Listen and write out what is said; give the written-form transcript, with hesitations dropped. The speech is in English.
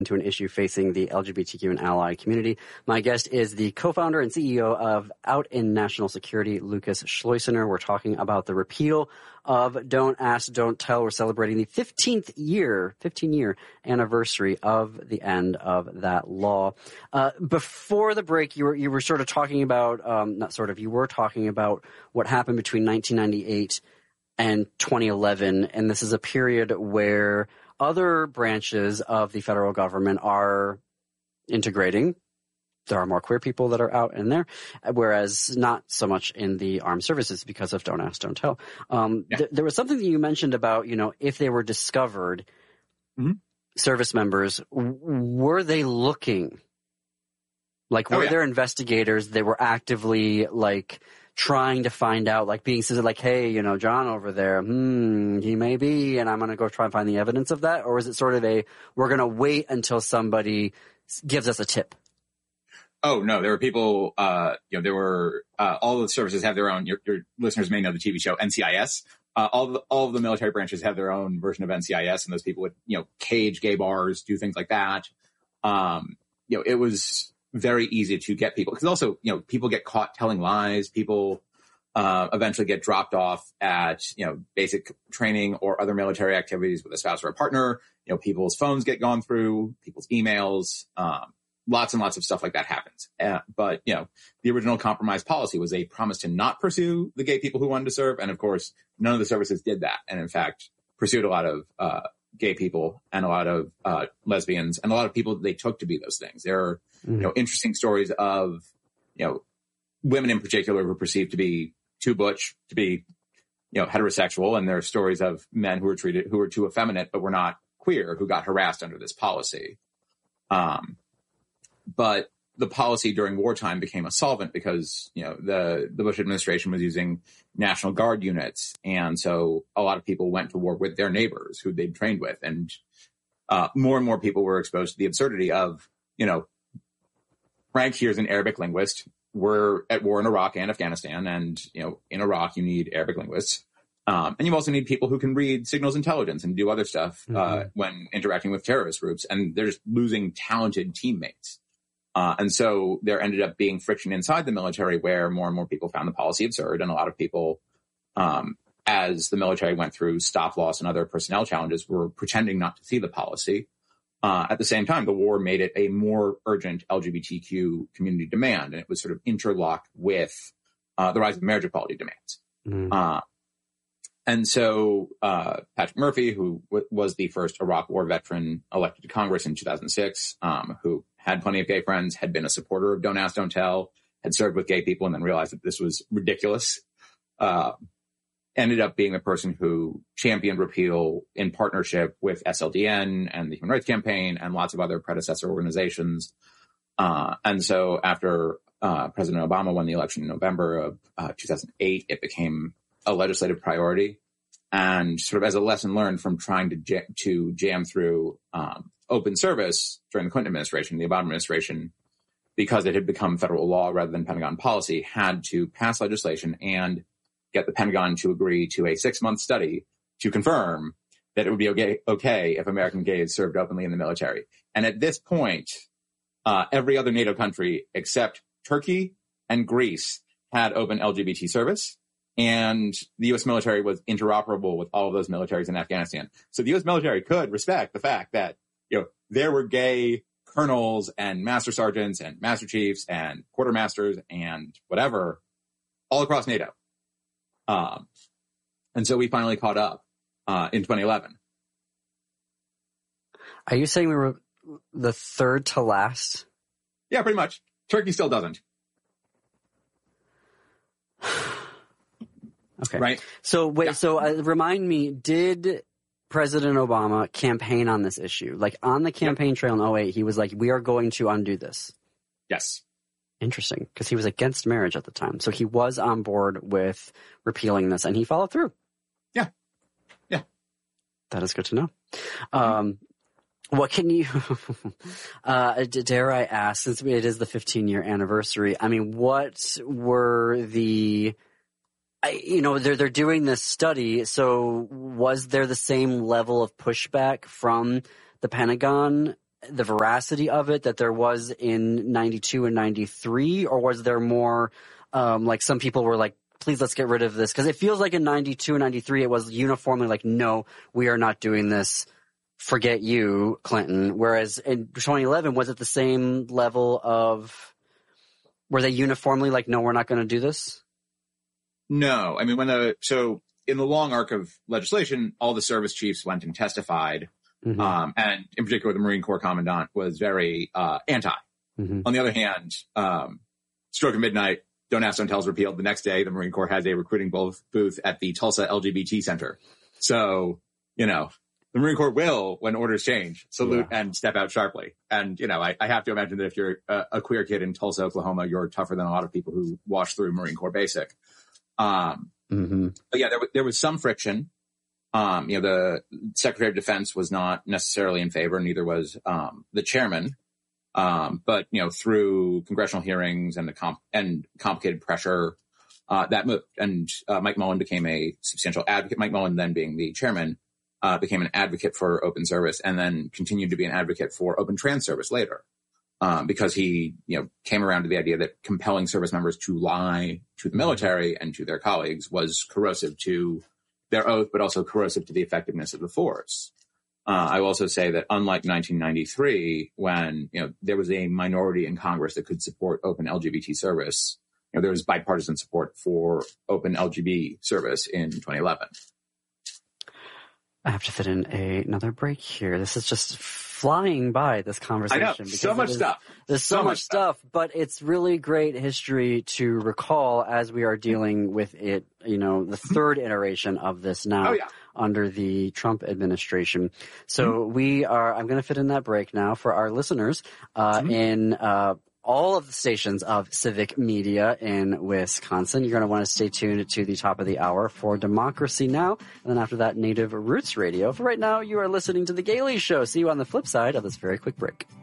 to an issue facing the LGBTQ and ally community. My guest is the co-founder and CEO of Out in National Security, Lucas Schleusener. We're talking about the repeal of Don't Ask, Don't Tell. We're celebrating the 15-year anniversary of the end of that law. Before the break, you were sort of talking about, you were talking about what happened between 1998 and 2011, and this is a period where other branches of the federal government are integrating. There are more queer people that are out in there, whereas not so much in the armed services because of Don't Ask, Don't Tell. There was something that you mentioned about, if they were discovered, service members, were they looking? Were there investigators that were actively, trying to find out, being said, hey, John over there, he may be, and I'm going to go try and find the evidence of that? Or is it sort of we're going to wait until somebody gives us a tip? Oh, no, there were people, there were, all the services have their own, your listeners may know the TV show NCIS. All of the military branches have their own version of NCIS, and those people would, cage gay bars, do things like that. It was very easy to get people, because also, people get caught telling lies. People eventually get dropped off at, basic training or other military activities with a spouse or a partner. People's phones get gone through, people's emails, lots and lots of stuff like that happens. But, the original compromise policy was a promise to not pursue the gay people who wanted to serve. And of course, none of the services did that. And in fact, pursued a lot of, gay people and a lot of lesbians and a lot of people that they took to be those things. There are, interesting stories of, women in particular who were perceived to be too butch, to be, heterosexual. And there are stories of men who were too effeminate, but were not queer, who got harassed under this policy. But the policy during wartime became a solvent because, the Bush administration was using National Guard units. And so a lot of people went to war with their neighbors who they'd trained with. And more and more people were exposed to the absurdity of, Frank here's an Arabic linguist. We're at war in Iraq and Afghanistan. And, in Iraq, you need Arabic linguists. And you also need people who can read signals intelligence and do other stuff when interacting with terrorist groups. And they're just losing talented teammates. And so there ended up being friction inside the military where more and more people found the policy absurd. And a lot of people, as the military went through stop loss and other personnel challenges, were pretending not to see the policy. At the same time, the war made it a more urgent LGBTQ community demand. And it was sort of interlocked with the rise of marriage equality demands. And so Patrick Murphy, who was the first Iraq War veteran elected to Congress in 2006, who had plenty of gay friends, had been a supporter of Don't Ask, Don't Tell, had served with gay people, and then realized that this was ridiculous, ended up being the person who championed repeal in partnership with SLDN and the Human Rights Campaign and lots of other predecessor organizations. And so after President Obama won the election in November of 2008, it became a legislative priority. And sort of as a lesson learned from trying to jam through open service during the Clinton administration, the Obama administration, because it had become federal law rather than Pentagon policy, had to pass legislation and get the Pentagon to agree to a 6-month study to confirm that it would be okay if American gays served openly in the military. And at this point, every other NATO country except Turkey and Greece had open LGBT service. And the U.S. military was interoperable with all of those militaries in Afghanistan. So the U.S. military could respect the fact that, there were gay colonels and master sergeants and master chiefs and quartermasters and whatever all across NATO. And so we finally caught up in 2011. Are you saying we were the third to last? Yeah, pretty much. Turkey still doesn't. Okay. Right. So wait, remind me, did President Obama campaign on this issue? On the campaign trail in 2008, he was like, we are going to undo this. Yes. Interesting, because he was against marriage at the time. So he was on board with repealing this, and he followed through. Yeah. Yeah. That is good to know. What can you, dare I ask, since it is the 15-year anniversary, I mean, what were the... they're doing this study. So was there the same level of pushback from the Pentagon the veracity of it that there was in 92 and 93, or was there more like some people were like, please, let's get rid of this? Because it feels like in 92 and 93, it was uniformly like, no, we are not doing this. Forget you, Clinton. Whereas in 2011, was it the same level of, were they uniformly like, no, we're not going to do this? No. I mean, so in the long arc of legislation, all the service chiefs went and testified. Mm-hmm. And in particular, the Marine Corps commandant was very anti. Mm-hmm. On the other hand, stroke of midnight, Don't Ask, Don't Tell is repealed. The next day, the Marine Corps has a recruiting booth at the Tulsa LGBT Center. So, the Marine Corps will, when orders change, salute and step out sharply. And, I have to imagine that if you're a queer kid in Tulsa, Oklahoma, you're tougher than a lot of people who wash through Marine Corps Basic. Mm-hmm. But yeah, there was some friction. The Secretary of Defense was not necessarily in favor, neither was the chairman. But through congressional hearings and complicated pressure, that moved. And Mike Mullen became a substantial advocate. Mike Mullen, then being the chairman, became an advocate for open service, and then continued to be an advocate for open trans service later. Because he, came around to the idea that compelling service members to lie to the military and to their colleagues was corrosive to their oath, but also corrosive to the effectiveness of the force. I will also say that unlike 1993, when, there was a minority in Congress that could support open LGBT service, there was bipartisan support for open LGBT service in 2011. I have to fit in another break here. This is just flying by, this conversation. I know, so much stuff. There's so much stuff, but it's really great history to recall as we are dealing with it, the third iteration of this now under the Trump administration. So I'm going to fit in that break now for our listeners in all of the stations of civic media in Wisconsin. You're going to want to stay tuned to the top of the hour for Democracy Now! And then after that, Native Roots Radio. For right now, you are listening to The Gailey Show. See you on the flip side of this very quick break.